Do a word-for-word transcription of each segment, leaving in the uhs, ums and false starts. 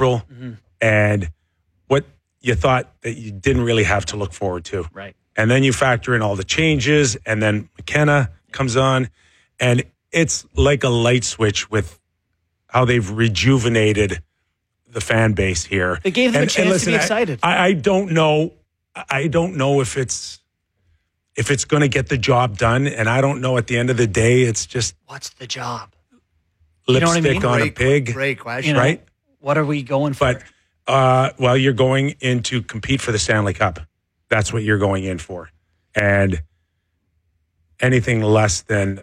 April, mm-hmm. and what you thought that you didn't really have to look forward to. Right. And then you factor in all the changes, and then McKenna comes on, and it's like a light switch with how they've rejuvenated the fan base here. They gave them and, a chance listen, to be excited. I, I don't know. I don't know if it's if it's going to get the job done, and I don't know. At the end of the day, it's just what's the job? Lipstick you know what I mean? on great, a pig. Great question, you know, right? What are we going for? But uh, well, you're going in to compete for the Stanley Cup. That's what you're going in for, and anything less than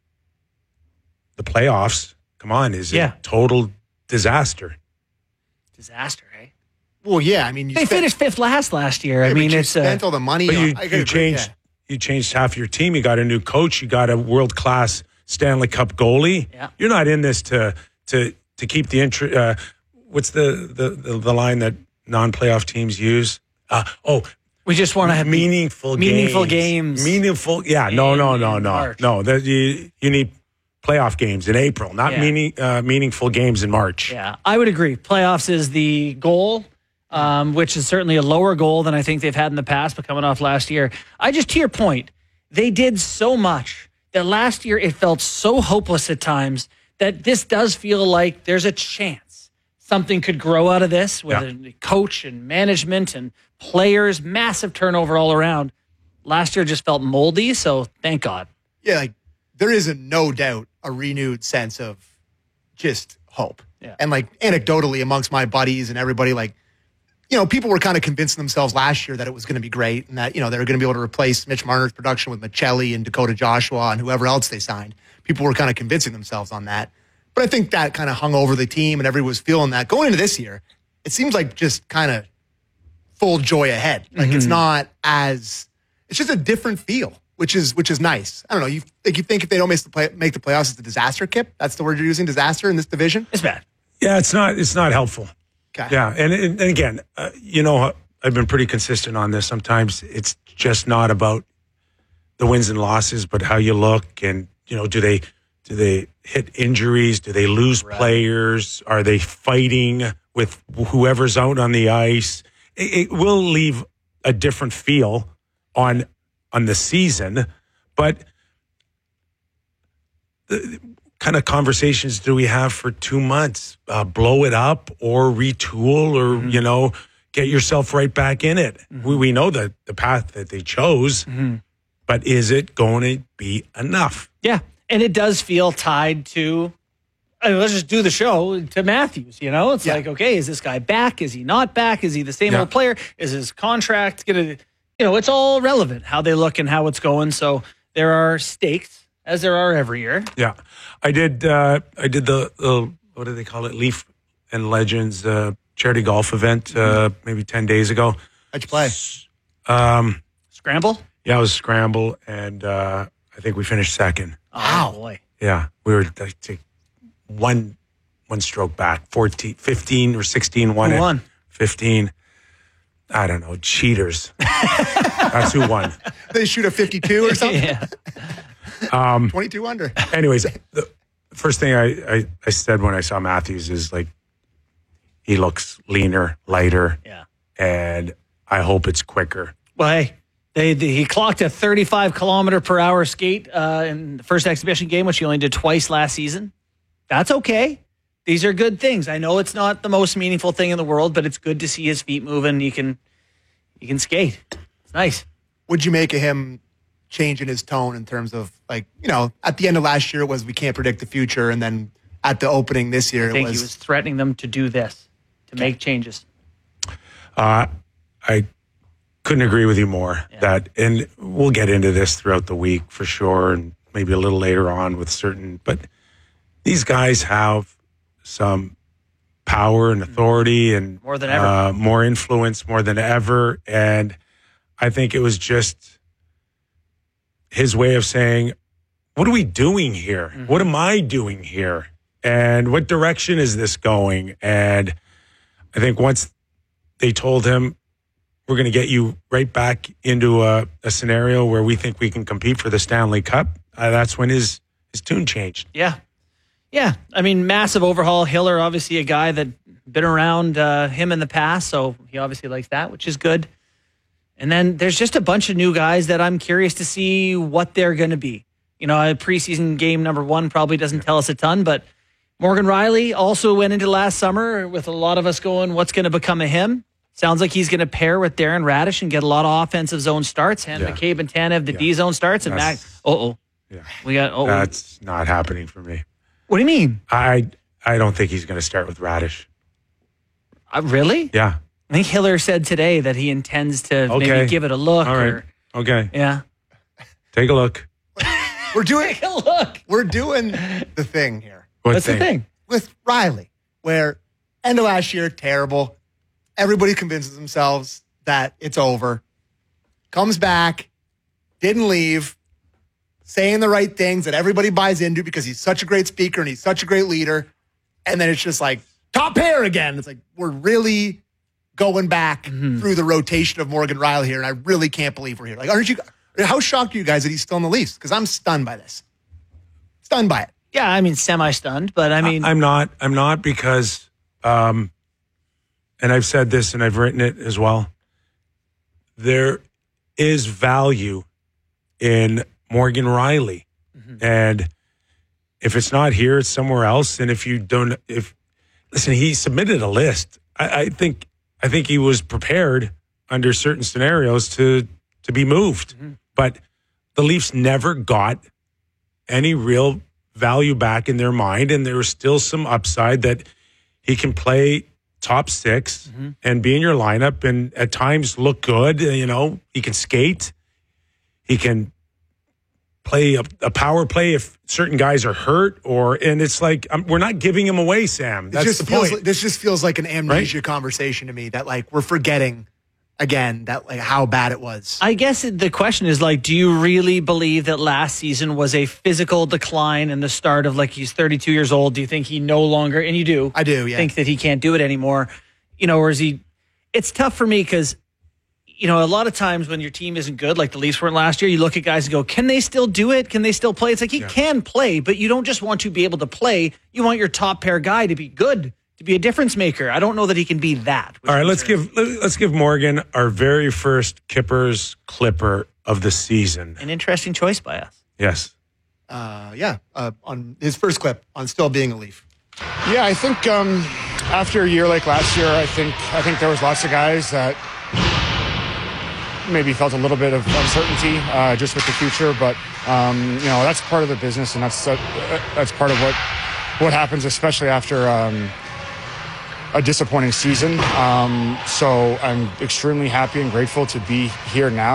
the playoffs. Come on, is Yeah. a total disaster. Disaster, eh? Well, yeah. I mean, you They spent, finished fifth last last year. yeah, I but mean, you it's spent uh, all the money. But on, you, I you agree, changed yeah. you changed half your team. You got a new coach. You got a world class Stanley Cup goalie. Yeah. You're not in this to to to keep the interest. Uh, what's the, the the the line that non playoff teams use? Uh, oh, we just want to have meaningful meaningful games. games. Meaningful. Yeah. No. No. No. in No. March. No. That you you need playoff games in April, not Yeah. meaning uh, meaningful games in March. Yeah, I would agree. Playoffs is the goal, um, which is certainly a lower goal than I think they've had in the past, but coming off last year. I just, to your point, they did so much that last year it felt so hopeless at times that this does feel like there's a chance something could grow out of this with Yeah. a coach and management and players, massive turnover all around. Last year just felt moldy, so thank God. Yeah, like there is a no doubt a renewed sense of just hope. Yeah. And like anecdotally amongst my buddies and everybody, like, you know, people were kind of convincing themselves last year that it was going to be great and that, you know, they were going to be able to replace Mitch Marner's production with Michelli and Dakota Joshua and whoever else they signed. People were kind of convincing themselves on that. But I think that kind of hung over the team and everyone was feeling that. Going into this year, it seems like just kind of full joy ahead. Like Mm-hmm. it's not as, it's just a different feel. Which is which is nice. I don't know. You like you think if they don't make the play, make the playoffs, it's a disaster, Kip? That's the word you're using, disaster in this division. It's bad. Yeah, it's not it's not helpful. Okay. Yeah, and, and again, uh, you know, I've been pretty consistent on this. Sometimes it's just not about the wins and losses, but how you look, and you know, do they do they hit injuries? Do they lose Right. players? Are they fighting with whoever's out on the ice? It, it will leave a different feel on on the season, but the kind of conversations do we have for two months? Uh, blow it up or retool or, mm-hmm. you know, get yourself right back in it. Mm-hmm. We, we know the, the path that they chose, mm-hmm. but is it going to be enough? Yeah, and it does feel tied to, I mean, let's just do the show, to Matthews, you know? It's yeah. like, okay, is this guy back? Is he not back? Is he the same yeah. old player? Is his contract going to... You know, it's all relevant, how they look and how it's going. So there are stakes, as there are every year. Yeah. I did uh, I did the, the, what do they call it, Leaf and Legends uh, charity golf event uh, maybe ten days ago. How'd you play? Um, Scramble? Yeah, it was Scramble, and uh, I think we finished second. Wow. Oh, boy. Yeah, we were like, one one stroke back, fourteen, fifteen or sixteen won Who it. won? fifteen. I don't know, cheaters. That's who won. They shoot a fifty-two or something? Yeah. Um, twenty-two under. anyways, the first thing I, I, I said when I saw Matthews is like, he looks leaner, lighter, Yeah. and I hope it's quicker. Well, hey, they, they, he clocked a thirty-five kilometer per hour skate uh, in the first exhibition game, which he only did twice last season. That's okay. These are good things. I know it's not the most meaningful thing in the world, but it's good to see his feet moving. You can, you can skate. It's nice. What'd you make of him changing his tone in terms of, like, you know, at the end of last year it was we can't predict the future, and then at the opening this year I think it was, he was threatening them to do this, to make changes. Uh, I couldn't agree with you more. Yeah. That, and we'll get into this throughout the week for sure, and maybe a little later on with certain. But these guys have some power and authority, and More than ever. uh, more influence, more than ever. And I think it was just his way of saying, "What are we doing here? Mm-hmm. What am I doing here? And what direction is this going?" And I think once they told him, we're going to get you right back into a, a scenario where we think we can compete for the Stanley Cup, uh, that's when his, his tune changed. Yeah. Yeah, I mean, massive overhaul. Hiller, obviously a guy that been around uh, him in the past, so he obviously likes that, which is good. And then there's just a bunch of new guys that I'm curious to see what they're going to be. You know, a preseason game number one probably doesn't tell us a ton, but Morgan Rielly also went into last summer with a lot of us going, what's going to become of him? Sounds like he's going to pair with Darren Radish and get a lot of offensive zone starts, and yeah. McCabe and Tanev the yeah. D zone starts, and Mac. Uh-oh. Yeah. We got, uh-oh. That's not happening for me. What do you mean? I I don't think he's going to start with Radish. Uh, really? Yeah. I think Hiller said today that he intends to okay. maybe give it a look. All right. Or, okay. Yeah. Take a look. We're doing Take a look. We're doing the thing here. What What's thing? the thing? With Rielly, where end of last year, terrible. Everybody convinces themselves that it's over. Comes back, didn't leave, saying the right things that everybody buys into because he's such a great speaker and he's such a great leader. And then it's just like, top pair again. It's like, we're really going back mm-hmm. through the rotation of Morgan Rielly here, and I really can't believe we're here. Like, aren't you? How shocked are you guys that he's still in the Leafs? Because I'm stunned by this. Stunned by it. Yeah, I mean, semi-stunned, but I mean... I'm not. I'm not because, um, and I've said this and I've written it as well, there is value in Morgan Rielly. Mm-hmm. And if it's not here, it's somewhere else. And if you don't... if Listen, he submitted a list. I, I think I think he was prepared under certain scenarios to, to be moved. Mm-hmm. But the Leafs never got any real value back in their mind, and there was still some upside that he can play top six mm-hmm. and be in your lineup and at times look good. You know, he can skate. He can play a, a power play if certain guys are hurt, or and it's like um, we're not giving him away, Sam. That's just the feels point. Like, this just feels like an amnesia right? conversation to me, that like we're forgetting again that like how bad it was. I guess the question is like, do you really believe that last season was a physical decline and the start of like he's thirty-two years old? Do you think he no longer, and you do, I do, yeah, think that he can't do it anymore? You know, or is he? It's tough for me because, you know, a lot of times when your team isn't good, like the Leafs weren't last year, you look at guys and go, can they still do it? Can they still play? It's like he yeah. can play, but you don't just want to be able to play. You want your top pair guy to be good, to be a difference maker. I don't know that he can be that. All right, let's give let's give Morgan our very first Kippers Clipper of the season. An interesting choice by us. Yes. Uh, yeah, uh, on his first clip on still being a Leaf. Yeah, I think um, after a year like last year, I think I think there was lots of guys that maybe felt a little bit of uncertainty uh, just with the future, but um, you know, that's part of the business, and that's uh, that's part of what what happens, especially after um, a disappointing season. Um, so I'm extremely happy and grateful to be here now.